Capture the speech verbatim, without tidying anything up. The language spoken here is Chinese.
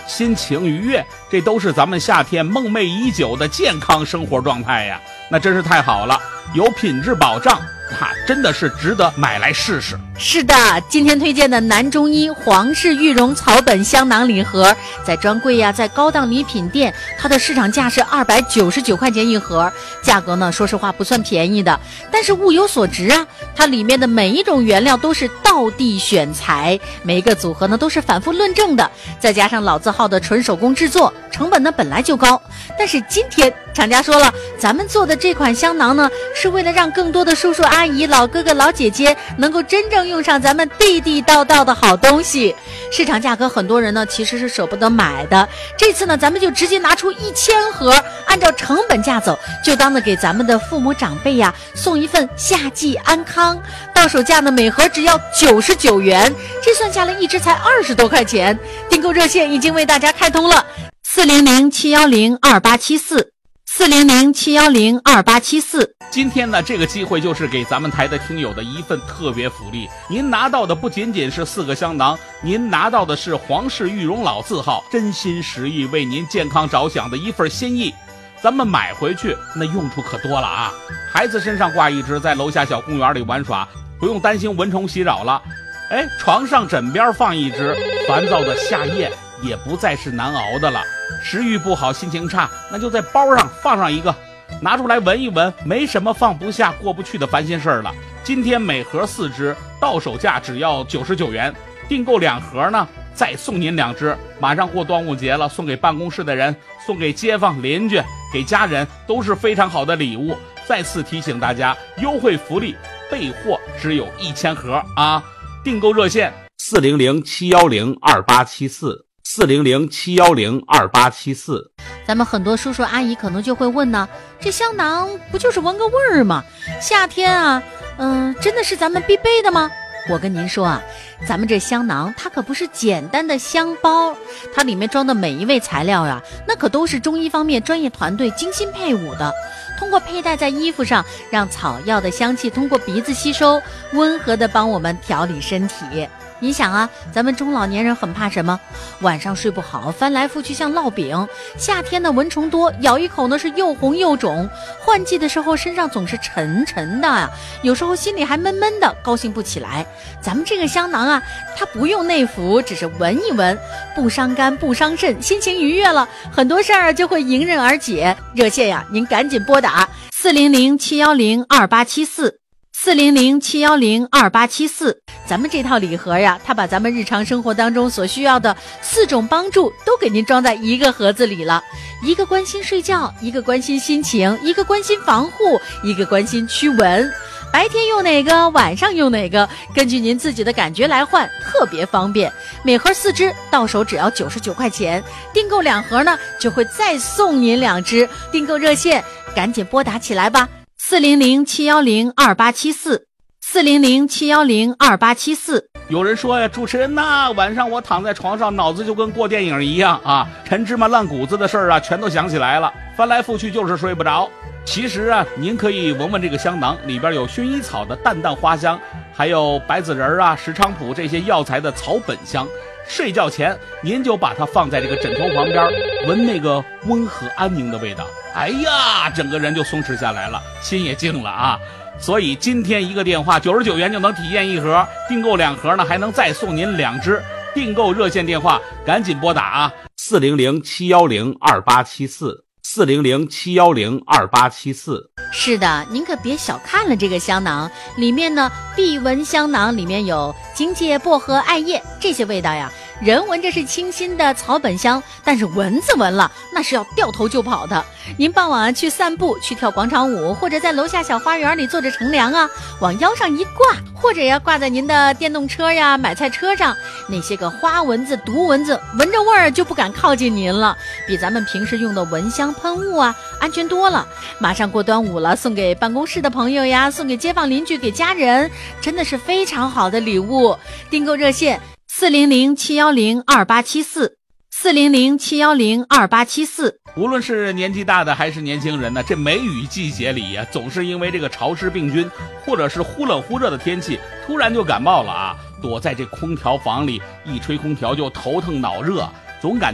心情愉悦，这都是咱们夏天梦寐已久的健康生活状态呀，那真是太好了，有品质保障，哈、啊，真的是值得买来试试。 是的，今天推荐的南中医皇氏玉荣草本香囊礼盒，在专柜呀、啊，在高档礼品店，它的市场价是二百九十九块钱一盒，价格呢，说实话不算便宜的，但是物有所值啊。它里面的每一种原料都是道地选材，每一个组合呢都是反复论证的，再加上老字号的纯手工制作，成本呢本来就高。但是今天厂家说了，咱们做的这款香囊呢，是为了让更多的叔叔阿姨、老哥哥、老姐姐能够真正用上咱们地地道道的好东西。市场价格很多人呢其实是舍不得买的，这次呢咱们就直接拿出一千盒，按照成本价走，就当的给咱们的父母长辈呀送一份夏季安康。到手价呢每盒只要九十九元，这算下来一支才二十多块钱。订购热线已经为大家开通了四零零七幺零二八七四四零零七幺零二八七四。 今天呢，这个机会就是给咱们台的听友的一份特别福利。您拿到的不仅仅是四个香囊，您拿到的是皇氏玉荣老字号真心实意为您健康着想的一份心意。咱们买回去那用处可多了啊！孩子身上挂一只，在楼下小公园里玩耍，不用担心蚊虫袭扰了。哎，床上枕边放一只，烦躁的夏夜也不再是难熬的了。食欲不好，心情差，那就在包上放上一个，拿出来闻一闻，没什么放不下过不去的烦心事儿了。今天每盒四只，到手价只要九十九元，订购两盒呢再送您两只。马上过端午节了，送给办公室的人，送给街坊邻居，给家人都是非常好的礼物。再次提醒大家，优惠福利备货只有一千盒啊！订购热线四零零七幺零二八七四四零零七幺零二八七四。 咱们很多叔叔阿姨可能就会问呢，这香囊不就是闻个味儿吗？夏天啊，嗯、呃，真的是咱们必备的吗？我跟您说啊，咱们这香囊它可不是简单的香包，它里面装的每一味材料呀，那可都是中医方面专业团队精心配伍的，通过佩戴在衣服上，让草药的香气通过鼻子吸收，温和的帮我们调理身体。你想啊，咱们中老年人很怕什么？晚上睡不好，翻来覆去像烙饼。夏天呢蚊虫多，咬一口呢是又红又肿。换季的时候身上总是沉沉的啊，有时候心里还闷闷的，高兴不起来。咱们这个香囊啊，它不用内服，只是闻一闻，不伤肝不伤肾，心情愉悦了，很多事儿就会迎刃而解。热线呀，您赶紧拨打四零零七幺零二八七四四零零七幺零二八七四。咱们这套礼盒呀，它把咱们日常生活当中所需要的四种帮助都给您装在一个盒子里了。一个关心睡觉，一个关心心情，一个关心防护，一个关心驱蚊。白天用哪个，晚上用哪个，根据您自己的感觉来换，特别方便。每盒四支，到手只要九十九块钱，订购两盒呢，就会再送您两支。订购热线赶紧拨打起来吧，四零零七幺零二八七四四零零七幺零二八七四。 有人说呀，主持人呐，晚上我躺在床上，脑子就跟过电影一样啊，陈芝麻烂谷子的事儿啊，全都想起来了，翻来覆去就是睡不着。其实啊，您可以闻闻这个香囊，里边有薰衣草的淡淡花香，还有白子仁啊、石菖蒲这些药材的草本香。睡觉前您就把它放在这个枕头旁边，闻那个温和安宁的味道，哎呀，整个人就松弛下来了，心也静了啊。所以今天一个电话九十九元就能体验一盒，订购两盒呢还能再送您两支。订购热线电话赶紧拨打啊，四零零七幺零二八七四四零零七幺零二八七四。 是的，您可别小看了这个香囊，里面呢碧纹香囊里面有荆芥、薄荷、艾叶这些味道呀，人闻着是清新的草本香，但是蚊子闻了那是要掉头就跑的。您傍晚去散步，去跳广场舞，或者在楼下小花园里坐着乘凉啊，往腰上一挂，或者要挂在您的电动车呀、买菜车上，那些个花蚊子、毒蚊子闻着味儿就不敢靠近您了，比咱们平时用的蚊香喷雾啊安全多了。马上过端午了，送给办公室的朋友呀，送给街坊邻居，给家人，真的是非常好的礼物。订购热线四零零七幺零二八七四四零零七幺零二八七四。 无论是年纪大的还是年轻人呢，这梅雨季节里呀，总是因为这个潮湿病菌，或者是忽冷忽热的天气，突然就感冒了啊，躲在这空调房里，一吹空调就头疼脑热，总感